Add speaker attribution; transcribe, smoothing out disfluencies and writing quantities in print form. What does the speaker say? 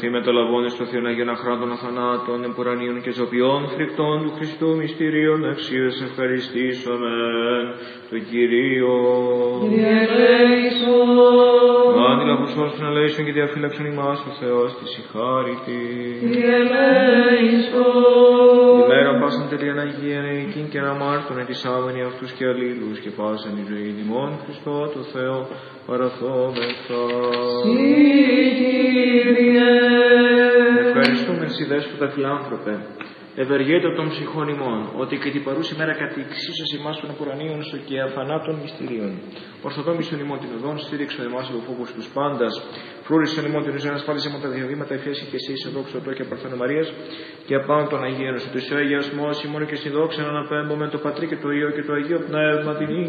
Speaker 1: Ενωθεί με το λαβών στο Θεόν Αγίων Αχράντων αθανάτων, εμπουρανίων και ζωπιών φρικτών του Χριστού μυστηρίων αξίες ευχαριστήσομεν τον Κυρίο.
Speaker 2: Κύριε ελέησον.
Speaker 1: Αντιλαβούς όρθων ελέησον και διαφύλαξον ημάς ο Θεός της η χάριτη.
Speaker 2: Κύριε ελέησον.
Speaker 1: Ημέρα πάσαν τελείαν Αγία νεϊκήν και αναμάρτων ετισάμενοι αυτούς και αλλήλους και πάσαν η ζωή ημών Χριστό το Θεό παραθόμεθα. Ευχαριστούμε εσύ δέσποτα φιλάνθρωπε, ευεργέτω των ψυχών ημών, ότι και την παρούση μέρα κατηξίσας ημάς των απουρανίων στο και αφανάτων μυστηρίων. Ορθοδόμησον ημών την οδόν, στήριξον εμάς από φόβους τους πάντας, φρούρισον ημών την ουζένας πάλισαν με τα διαβήματα ευχέση και εσείς εδόξο το και παρθένο Μαρίας, και απάνω των Αγίων σου, του Ιωαγιασμός ημών και συνδόξαν αναπέμπω με το Πατρί και το Υιό και το Αγίο Πνεύμα την